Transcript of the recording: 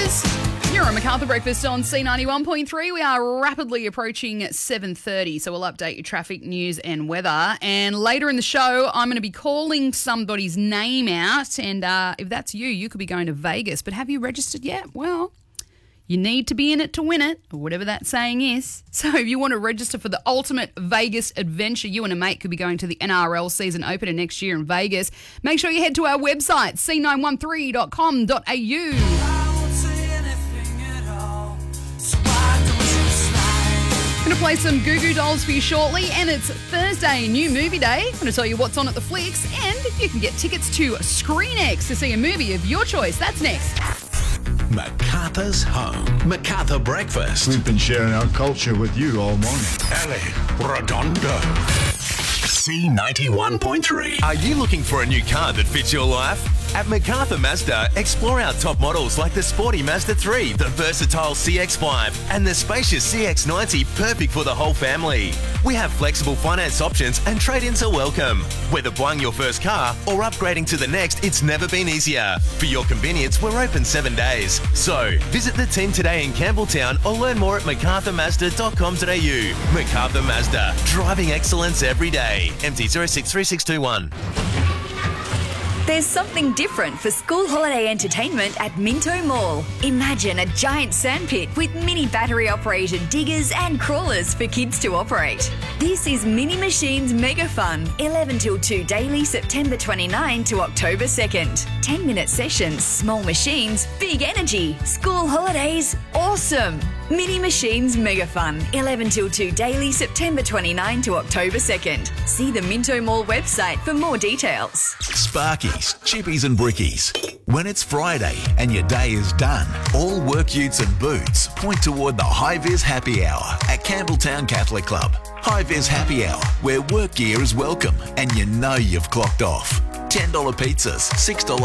is. You're on MacArthur Breakfast on C91.3. We are rapidly approaching 7:30, so we'll update your traffic news and weather. And later in the show, I'm going to be calling somebody's name out. And if that's you, you could be going to Vegas. But have you registered yet? Well, you need to be in it to win it, or whatever that saying is. So if you want to register for the ultimate Vegas adventure, you and a mate could be going to the NRL season opener next year in Vegas. Make sure you head to our website, c913.com.au. I'm going to play some Goo Goo Dolls for you shortly, and it's Thursday, new movie day. I'm going to tell you what's on at the flicks, and you can get tickets to ScreenX to see a movie of your choice. That's next. MacArthur's home. MacArthur Breakfast. We've been sharing our culture with you all morning. Ellie Redondo. C91.3. Are you looking for a new car that fits your life? At MacArthur Mazda, explore our top models like the sporty Mazda 3, the versatile CX-5, and the spacious CX-90, perfect for the whole family. We have flexible finance options and trade-ins are welcome. Whether buying your first car or upgrading to the next, it's never been easier. For your convenience, we're open 7 days. So, visit the team today in Campbelltown or learn more at macarthurmazda.com.au. MacArthur Mazda, driving excellence every day. MT 063621. There's something different for school holiday entertainment at Minto Mall. Imagine a giant sandpit with mini battery-operated diggers and crawlers for kids to operate. This is Mini Machines Mega Fun, 11 till 2 daily, September 29 to October 2nd. 10-minute sessions, small machines, big energy. School holidays, awesome. Mini Machines Mega Fun, 11 till 2 daily, September 29 to October 2nd. See the Minto Mall website for more details. Sparkies, chippies and brickies. When it's Friday and your day is done, all work utes and boots point toward the High Vis Happy Hour at Campbelltown Catholic Club. High Vis Happy Hour, where work gear is welcome and you know you've clocked off. $10 pizzas, $6